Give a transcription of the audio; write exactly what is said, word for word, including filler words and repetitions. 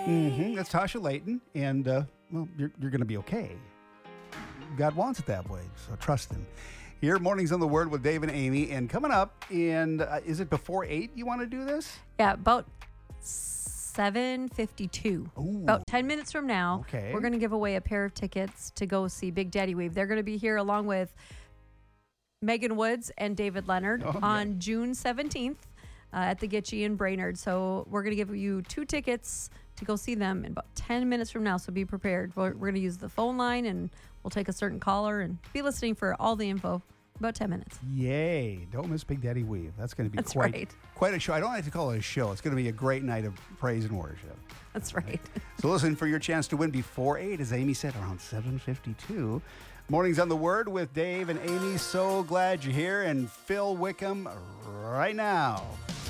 Mm-hmm. That's Tasha Layton, and uh, well, you're you're going to be okay. God wants it that way, so trust Him. Here, Mornings on the Word with Dave and Amy, and coming up, and uh, is it before eight you want to do this? Yeah, about seven fifty-two. Ooh. About ten minutes from now, Okay. we're going to give away a pair of tickets to go see Big Daddy Weave. They're going to be here along with Megan Woods and David Leonard Oh, on yeah. June seventeenth uh, at the Gitchy in Brainerd. So we're going to give you two tickets to go see them in about ten minutes from now. So be prepared. We're, we're going to use the phone line, and we'll take a certain caller and be listening for all the info. About ten minutes. Yay. Don't miss Big Daddy Weave. That's going to be That's quite, right. quite a show. I don't like to call it a show. It's going to be a great night of praise and worship. That's right. So listen for your chance to win before eight, as Amy said, around seven fifty-two. Mornings on the Word with Dave and Amy. So glad you're here. And Phil Wickham right now.